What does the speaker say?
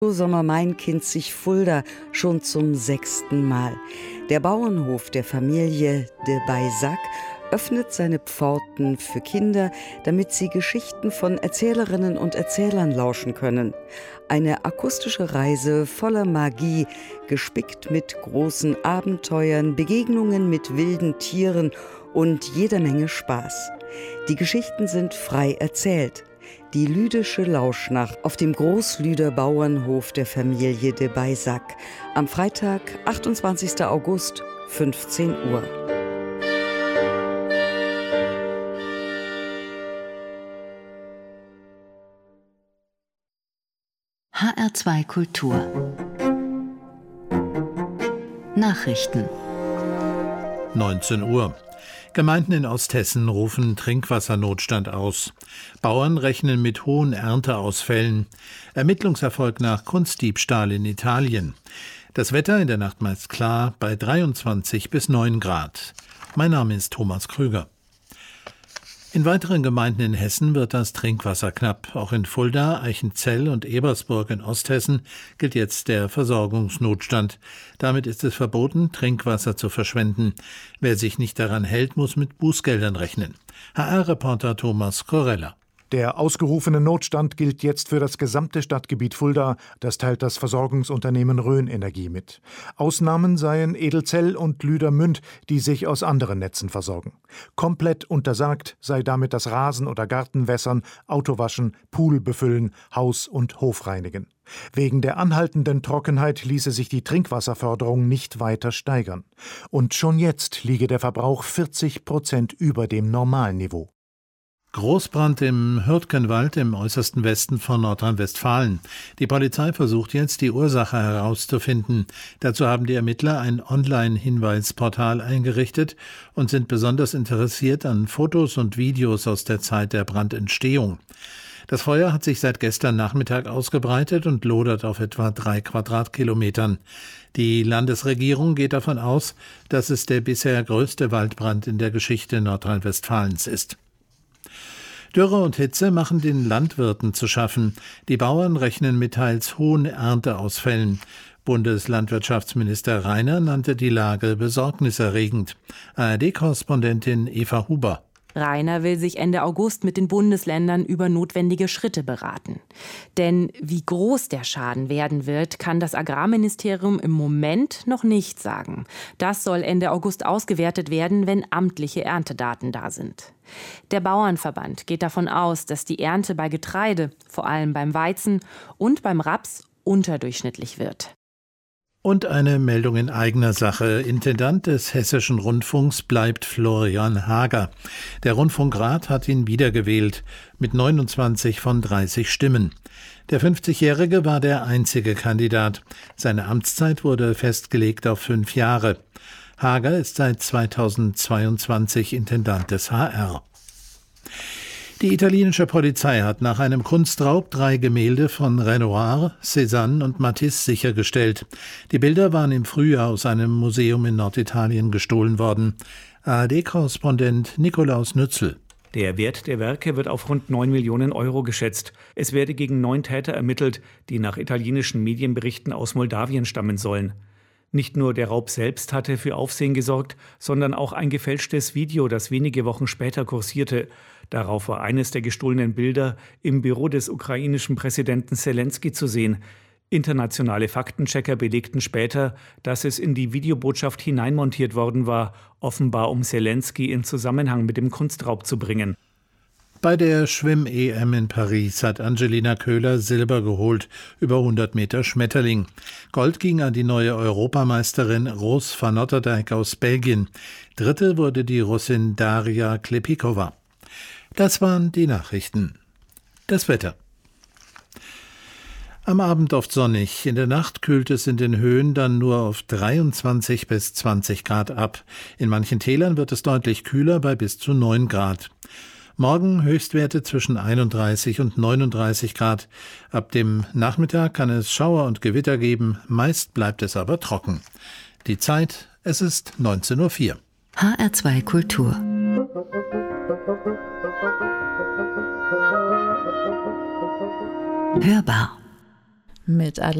Sommer-Main-Kind sich Fulda schon zum 6. Mal. Der Bauernhof der Familie de Baysac öffnet seine Pforten für Kinder, damit sie Geschichten von Erzählerinnen und Erzählern lauschen können. Eine akustische Reise voller Magie, gespickt mit großen Abenteuern, Begegnungen mit wilden Tieren und jeder Menge Spaß. Die Geschichten sind frei erzählt. Die lüdische Lauschnacht auf dem Großlüder Bauernhof der Familie de Baysac. Am Freitag, 28. August, 15 Uhr. HR2 Kultur Nachrichten 19 Uhr. Gemeinden in Osthessen rufen Trinkwassernotstand aus. Bauern rechnen mit hohen Ernteausfällen. Ermittlungserfolg nach Kunstdiebstahl in Italien. Das Wetter in der Nacht meist klar bei 23 bis 9 Grad. Mein Name ist Thomas Krüger. In weiteren Gemeinden in Hessen wird das Trinkwasser knapp. Auch in Fulda, Eichenzell und Ebersburg in Osthessen gilt jetzt der Versorgungsnotstand. Damit ist es verboten, Trinkwasser zu verschwenden. Wer sich nicht daran hält, muss mit Bußgeldern rechnen. HR-Reporter Thomas Korella. Der ausgerufene Notstand gilt jetzt für das gesamte Stadtgebiet Fulda. Das teilt das Versorgungsunternehmen Rhön Energie mit. Ausnahmen seien Edelzell und Lüdermünd, die sich aus anderen Netzen versorgen. Komplett untersagt sei damit das Rasen- oder Gartenwässern, Autowaschen, Pool befüllen, Haus- und Hof reinigen. Wegen der anhaltenden Trockenheit ließe sich die Trinkwasserförderung nicht weiter steigern. Und schon jetzt liege der Verbrauch 40% über dem Normalniveau. Großbrand im Hürtgenwald im äußersten Westen von Nordrhein-Westfalen. Die Polizei versucht jetzt, die Ursache herauszufinden. Dazu haben die Ermittler ein Online-Hinweisportal eingerichtet und sind besonders interessiert an Fotos und Videos aus der Zeit der Brandentstehung. Das Feuer hat sich seit gestern Nachmittag ausgebreitet und lodert auf etwa 3 Quadratkilometern. Die Landesregierung geht davon aus, dass es der bisher größte Waldbrand in der Geschichte Nordrhein-Westfalens ist. Dürre und Hitze machen den Landwirten zu schaffen. Die Bauern rechnen mit teils hohen Ernteausfällen. Bundeslandwirtschaftsminister Rainer nannte die Lage besorgniserregend. ARD-Korrespondentin Eva Huber. Rainer will sich Ende August mit den Bundesländern über notwendige Schritte beraten. Denn wie groß der Schaden werden wird, kann das Agrarministerium im Moment noch nicht sagen. Das soll Ende August ausgewertet werden, wenn amtliche Erntedaten da sind. Der Bauernverband geht davon aus, dass die Ernte bei Getreide, vor allem beim Weizen und beim Raps, unterdurchschnittlich wird. Und eine Meldung in eigener Sache. Intendant des Hessischen Rundfunks bleibt Florian Hager. Der Rundfunkrat hat ihn wiedergewählt mit 29 von 30 Stimmen. Der 50-Jährige war der einzige Kandidat. Seine Amtszeit wurde festgelegt auf 5 Jahre. Hager ist seit 2022 Intendant des HR. Die italienische Polizei hat nach einem Kunstraub 3 Gemälde von Renoir, Cézanne und Matisse sichergestellt. Die Bilder waren im Frühjahr aus einem Museum in Norditalien gestohlen worden. ARD-Korrespondent Nikolaus Nützel. Der Wert der Werke wird auf rund 9 Millionen Euro geschätzt. Es werde gegen 9 Täter ermittelt, die nach italienischen Medienberichten aus Moldawien stammen sollen. Nicht nur der Raub selbst hatte für Aufsehen gesorgt, sondern auch ein gefälschtes Video, das wenige Wochen später kursierte. Darauf war eines der gestohlenen Bilder im Büro des ukrainischen Präsidenten Selenskyj zu sehen. Internationale Faktenchecker belegten später, dass es in die Videobotschaft hineinmontiert worden war, offenbar um Selenskyj in Zusammenhang mit dem Kunstraub zu bringen. Bei der Schwimm-EM in Paris hat Angelina Köhler Silber geholt, über 100 Meter Schmetterling. Gold ging an die neue Europameisterin Ros van Otterdijk aus Belgien. Dritte wurde die Russin Daria Klepikova. Das waren die Nachrichten. Das Wetter. Am Abend oft sonnig, in der Nacht kühlt es in den Höhen dann nur auf 23 bis 20 Grad ab. In manchen Tälern wird es deutlich kühler bei bis zu 9 Grad. Morgen Höchstwerte zwischen 31 und 39 Grad. Ab dem Nachmittag kann es Schauer und Gewitter geben, meist bleibt es aber trocken. Die Zeit, es ist 19:04 Uhr. HR2 Kultur Hörbar mit Adelaide